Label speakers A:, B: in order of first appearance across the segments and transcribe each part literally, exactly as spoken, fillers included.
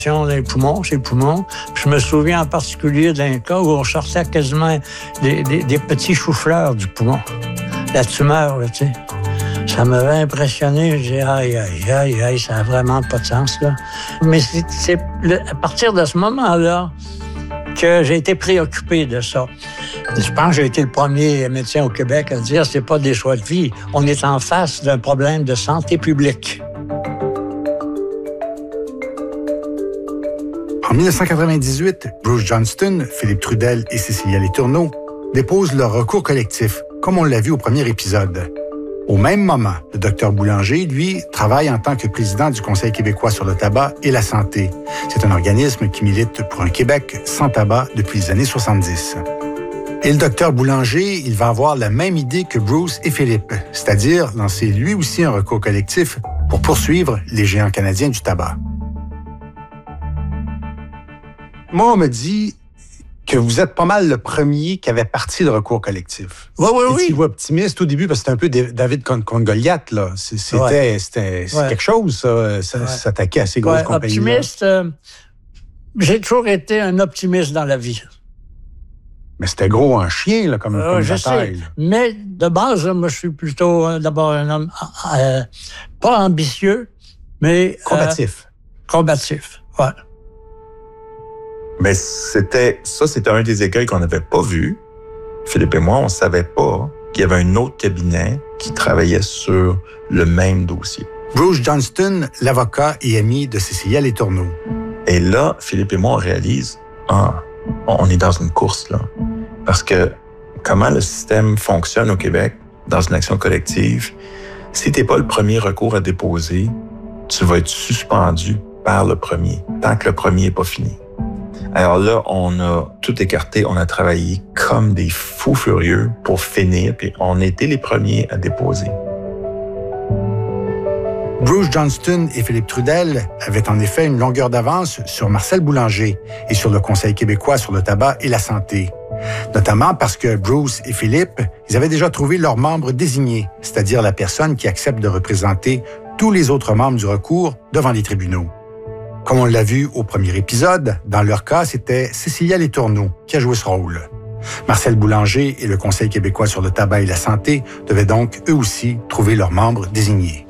A: dans les poumons, ses poumons. Puis je me souviens en particulier d'un cas où on sortait quasiment des, des, des petits choux-fleurs du poumon. La tumeur, là, tu sais. Ça m'avait impressionné. Je dis, aïe, aïe, aïe, aïe, ça n'a vraiment pas de sens, là. Mais c'est, c'est le, à partir de ce moment-là que j'ai été préoccupé de ça. Je pense que j'ai été le premier médecin au Québec à dire c'est pas des choix de vie. On est en face d'un problème de santé publique.
B: En dix-neuf cent quatre-vingt-dix-huit, Bruce Johnston, Philippe Trudel et Cécilia Letourneau déposent leur recours collectif, comme on l'a vu au premier épisode. Au même moment, le docteur Boulanger, lui, travaille en tant que président du Conseil québécois sur le tabac et la santé. C'est un organisme qui milite pour un Québec sans tabac depuis les années soixante-dix. Et le docteur Boulanger, il va avoir la même idée que Bruce et Philippe, c'est-à-dire lancer lui aussi un recours collectif pour poursuivre les géants canadiens du tabac. Moi, on me dit que vous êtes pas mal le premier qui avait parti le recours collectif.
A: Oui, oui, oui.
B: Étiez-vous optimiste au début, parce que c'était un peu David contre Goliath, là. C'était, ouais. c'était, c'était ouais. quelque chose, ça, ça ouais. s'attaquer à ces grosses ouais, compagnies.
A: Optimiste, euh, j'ai toujours été un optimiste dans la vie.
B: Mais c'était gros en chien, là, comme, euh, comme
A: je
B: bataille.
A: Sais. Mais de base, là, moi, je suis plutôt euh, d'abord un homme euh, pas ambitieux, mais...
B: Combatif.
A: Euh, combatif, ouais.
C: Mais c'était, ça, c'était un des écueils qu'on n'avait pas vu. Philippe et moi, on ne savait pas qu'il y avait un autre cabinet qui travaillait sur le même dossier.
B: Bruce Johnston, l'avocat et ami de Cécilia Letourneau.
C: Et là, Philippe et moi, on réalise, ah, on est dans une course, là. Parce que comment le système fonctionne au Québec, dans une action collective, si t'es pas le premier recours à déposer, tu vas être suspendu par le premier, tant que le premier n'est pas fini. Alors là, on a tout écarté, on a travaillé comme des fous furieux pour finir, puis on était les premiers à déposer.
B: Bruce Johnston et Philippe Trudel avaient en effet une longueur d'avance sur Marcel Boulanger et sur le Conseil québécois sur le tabac et la santé. Notamment parce que Bruce et Philippe, ils avaient déjà trouvé leur membre désigné, c'est-à-dire la personne qui accepte de représenter tous les autres membres du recours devant les tribunaux. Comme on l'a vu au premier épisode, dans leur cas, c'était Cécilia Letourneau qui a joué ce rôle. Marcel Boulanger et le Conseil québécois sur le tabac et la santé devaient donc, eux aussi, trouver leurs membres désignés.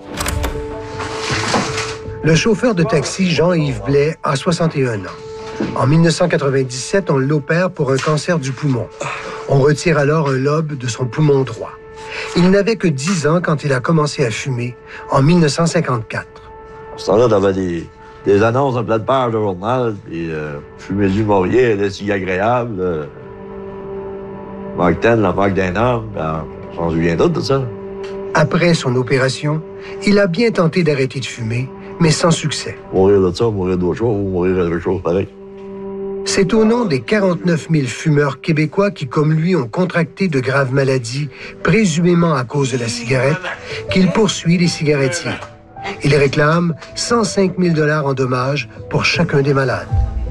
D: Le chauffeur de taxi Jean-Yves Blais a soixante et un ans. En dix-neuf cent quatre-vingt-dix-sept, on l'opère pour un cancer du poumon. On retire alors un lobe de son poumon droit. Il n'avait que dix ans quand il a commencé à fumer, en dix-neuf cent cinquante-quatre.
E: Ce temps-là, t'avais des... des annonces en pleine page de journal, puis euh, fumer du Maurier, elle est si agréable. Euh, Mark Ten, la marque d'un homme, ben, j'en souviens d'autres de ça.
D: Après son opération, il a bien tenté d'arrêter de fumer, mais sans succès.
E: Mourir de ça, mourir d'autre chose, ou mourir de quelque chose pareil.
D: C'est au nom des quarante-neuf mille fumeurs québécois qui, comme lui, ont contracté de graves maladies, présumément à cause de la cigarette, qu'il poursuit les cigarettiers. Il réclame cent cinq mille dollars en dommages pour chacun des malades.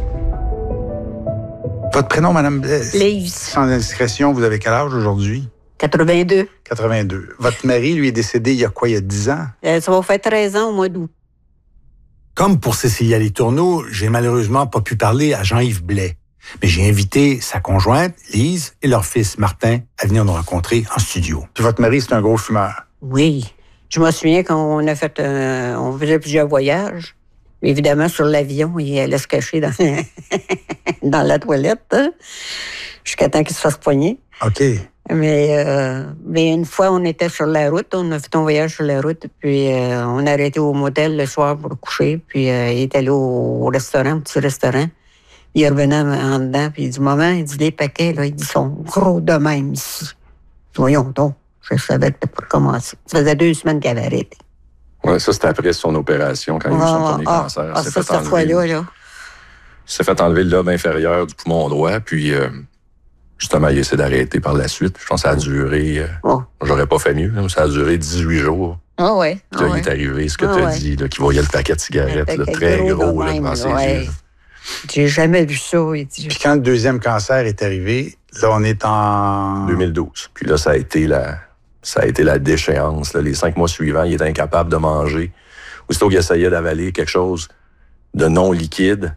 B: Votre prénom, Madame Blais?
F: Lise.
B: Sans indiscrétion, vous avez quel âge aujourd'hui?
F: quatre-vingt-deux.
B: quatre-vingt-deux. Votre mari, lui, est décédé il y a quoi, il y a dix ans?
F: Euh, ça va faire treize ans au mois d'août.
B: Comme pour Cécilia Letourneau, j'ai malheureusement pas pu parler à Jean-Yves Blais. Mais j'ai invité sa conjointe, Lise, et leur fils, Martin, à venir nous rencontrer en studio. Puis votre mari, c'est un gros fumeur.
F: Oui. Je me souviens qu'on a fait un, on faisait plusieurs voyages. Évidemment, sur l'avion, il allait se cacher dans, dans la toilette, hein, jusqu'à temps qu'il se fasse poigner.
B: OK.
F: Mais, euh, mais une fois, on était sur la route, on a fait un voyage sur la route, puis euh, on a arrêté au motel le soir pour coucher, puis euh, il est allé au, au restaurant, un petit restaurant. Il revenait en dedans, puis il dit, maman, il dit, les paquets, là, ils sont gros de même ici. Voyons donc, je savais que c'était pour commencer. Ça faisait deux semaines qu'il avait arrêté.
G: Oui, ça, c'était après son opération, quand ah, il a eu son premier ah, cancer.
F: Ah, ça, cette fois-là, là.
G: Il s'est fait enlever le lobe inférieur du poumon droit, puis euh, justement, il a essayé d'arrêter par la suite. Je pense que ça a duré... Euh, oh. J'aurais pas fait mieux, ça a duré dix-huit jours.
F: Ah oui.
G: Puis là,
F: ah,
G: il est arrivé, ce que
F: ah,
G: tu as
F: ouais.
G: dit, là, qu'il voyait le paquet de cigarettes, là, très gros, gros là, devant ses
F: ouais.
G: yeux.
F: J'ai jamais vu ça. Il dit...
B: Puis quand le deuxième cancer est arrivé, là, on est en...
G: deux mille douze. Puis là, ça a été la, ça a été la déchéance. Là. Les cinq mois suivants, il était incapable de manger. Aussitôt qu'il essayait d'avaler quelque chose de non liquide,